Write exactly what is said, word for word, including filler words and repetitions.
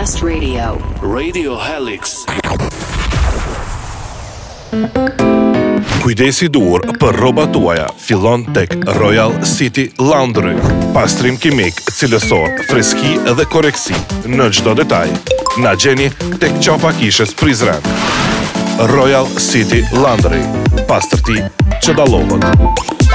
best radio. Radio Helix. Kujdesi dur për rroba tuaja fillon tek Royal City Laundry. Pastrim kimik, cilësor, freski dhe korreksi në çdo detaj. Na gjeni tek qafa kishës Prizren. Royal City Laundry. Pastërti që dallohet.